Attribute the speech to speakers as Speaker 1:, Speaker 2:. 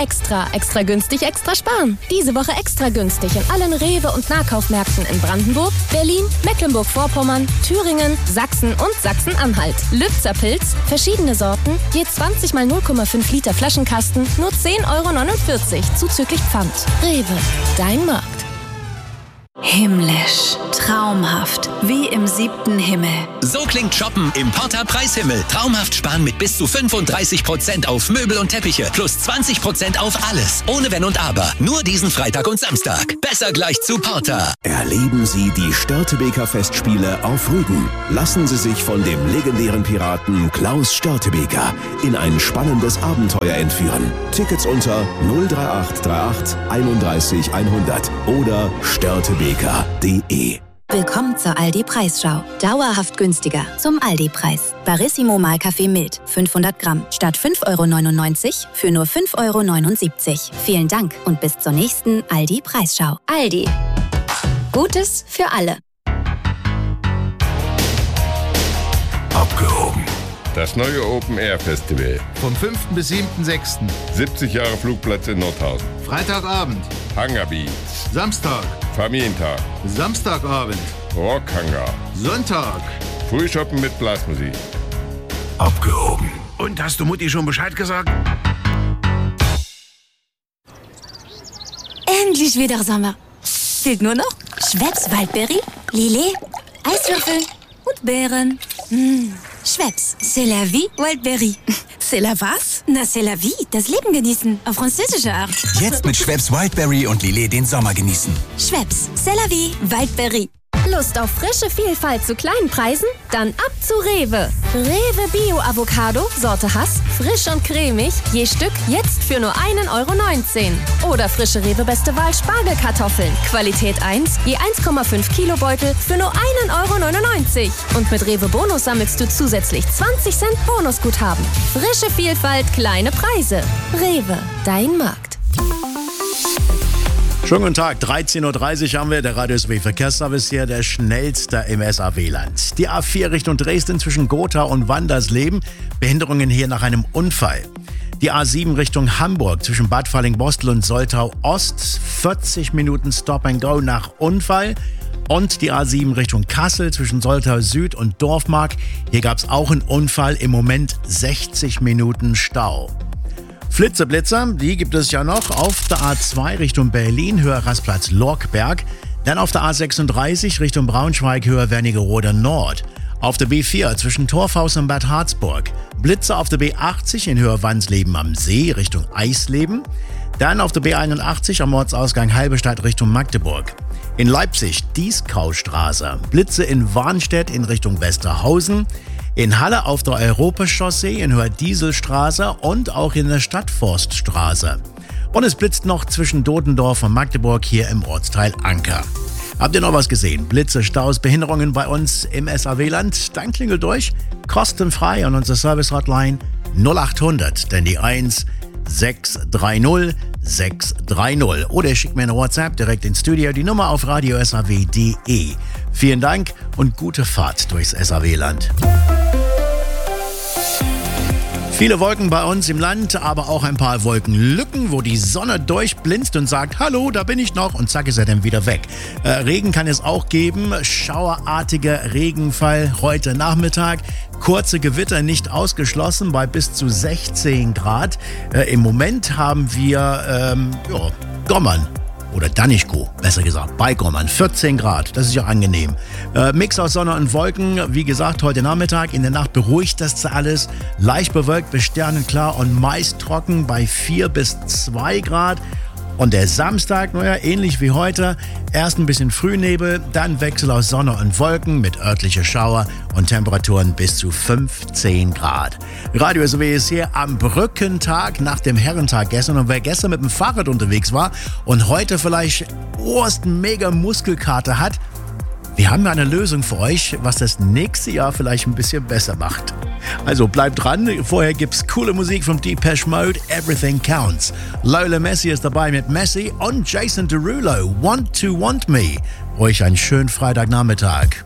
Speaker 1: Extra. Extra günstig, extra sparen. Diese Woche extra günstig in allen Rewe- und Nahkaufmärkten in Brandenburg, Berlin, Mecklenburg-Vorpommern, Thüringen, Sachsen und Sachsen-Anhalt. Lübzer Pilz, verschiedene Sorten, je 20 mal 0,5 Liter Flaschenkasten, nur 10,49 € zuzüglich Pfand. Rewe, dein Markt.
Speaker 2: Himmlisch, traumhaft, wie im 7. Himmel.
Speaker 3: So klingt Shoppen im Porta Preishimmel. Traumhaft sparen mit bis zu 35% auf Möbel und Teppiche plus 20% auf alles. Ohne Wenn und Aber. Nur diesen Freitag und Samstag. Besser gleich zu Porta.
Speaker 4: Erleben Sie die Störtebeker Festspiele auf Rügen. Lassen Sie sich von dem legendären Piraten Klaus Störtebeker in ein spannendes Abenteuer entführen. Tickets unter 03838 31 100 oder störtebeker.de.
Speaker 2: Willkommen zur Aldi-Preisschau. Dauerhaft günstiger zum Aldi-Preis. Barissimo Mahlkaffee mild, 500 Gramm, statt 5,99 € für nur 5,79 €. Vielen Dank und bis zur nächsten Aldi-Preisschau. Aldi. Gutes für alle.
Speaker 5: Abgehoben. Das neue Open-Air-Festival.
Speaker 6: Vom 5. bis 7.6.
Speaker 5: 70 Jahre Flugplatz in Nordhausen.
Speaker 6: Freitagabend.
Speaker 5: Hangar Beats.
Speaker 6: Samstag.
Speaker 5: Familientag.
Speaker 6: Samstagabend.
Speaker 5: Rockhangar.
Speaker 6: Sonntag.
Speaker 5: Frühshoppen mit Blasmusik.
Speaker 6: Abgehoben. Und hast du Mutti schon Bescheid gesagt?
Speaker 2: Endlich wieder Sommer. Fehlt nur noch Schweppes Waldbeere, Lillet, Eiswürfel und Beeren. Schweppes, c'est la vie, Wildberry. C'est la was? Na, c'est la vie, das Leben genießen, auf französische Art.
Speaker 7: Jetzt mit Schweppes Wildberry und Lillet den Sommer genießen.
Speaker 2: Schweppes, c'est la vie, Wildberry.
Speaker 1: Lust auf frische Vielfalt zu kleinen Preisen? Dann ab zu Rewe. Rewe Bio Avocado, Sorte Hass, frisch und cremig, je Stück jetzt für nur 1,19 €. Oder frische Rewe Beste Wahl Spargelkartoffeln, Qualität 1, je 1,5 Kilo Beutel für nur 1,99 €. Und mit Rewe Bonus sammelst du zusätzlich 20 Cent Bonusguthaben. Frische Vielfalt, kleine Preise. Rewe, dein Markt.
Speaker 8: Schönen guten Tag, 13:30 Uhr haben wir, der Radio SW Verkehrsservice hier, der schnellste im SAW-Land. Die A4 Richtung Dresden zwischen Gotha und Wandersleben, Behinderungen hier nach einem Unfall. Die A7 Richtung Hamburg zwischen Bad Falling-Bostel und Soltau Ost, 40 Minuten Stop and Go nach Unfall. Und die A7 Richtung Kassel zwischen Soltau Süd und Dorfmark, hier gab es auch einen Unfall, im Moment 60 Minuten Stau. Flitzeblitzer, die gibt es ja noch auf der A2 Richtung Berlin, Höhe Rastplatz Lorkberg. Dann auf der A36 Richtung Braunschweig, Höhe Wernigerode Nord. Auf der B4 zwischen Torfhaus und Bad Harzburg. Blitzer auf der B80 in Höhe Wansleben am See Richtung Eisleben. Dann auf der B81 am Ortsausgang Halberstadt Richtung Magdeburg. In Leipzig Dieskaustraße. Blitze in Warnstedt in Richtung Westerhausen. In Halle auf der Europachaussee in Höhe Dieselstraße und auch in der Stadtforststraße. Und es blitzt noch zwischen Dotendorf und Magdeburg hier im Ortsteil Anker. Habt ihr noch was gesehen? Blitze, Staus, Behinderungen bei uns im SAW-Land? Dann klingelt durch, kostenfrei an unsere Service-Hotline 0800, denn die 1 630 630. Oder schickt mir eine WhatsApp direkt ins Studio, die Nummer auf radio-saw.de. Vielen Dank und gute Fahrt durchs SAW-Land. Viele Wolken bei uns im Land, aber auch ein paar Wolkenlücken, wo die Sonne durchblinzt und sagt, hallo, da bin ich noch, und zack ist er dann wieder weg. Regen kann es auch geben, schauerartiger Regenfall heute Nachmittag, kurze Gewitter nicht ausgeschlossen bei bis zu 16 Grad. Im Moment haben wir Gommern. Oder Danischko, besser gesagt, bei Gommern, 14 Grad, das ist ja angenehm. Mix aus Sonne und Wolken, wie gesagt, heute Nachmittag, in der Nacht beruhigt das alles. Leicht bewölkt bis sternenklar und meist trocken bei 4 bis 2 Grad. Und der Samstag, ähnlich wie heute, erst ein bisschen Frühnebel, dann Wechsel aus Sonne und Wolken mit örtlicher Schauer und Temperaturen bis zu 15 Grad. Radio SAW ist hier am Brückentag nach dem Herrentag gestern. Und wer gestern mit dem Fahrrad unterwegs war und heute vielleicht mega Muskelkater hat, wir haben eine Lösung für euch, was das nächste Jahr vielleicht ein bisschen besser macht. Also bleibt dran, vorher gibt's coole Musik von Depeche Mode, Everything Counts. Lola Messi ist dabei mit Messi und Jason Derulo, Want to Want Me. Euch einen schönen Freitagnachmittag.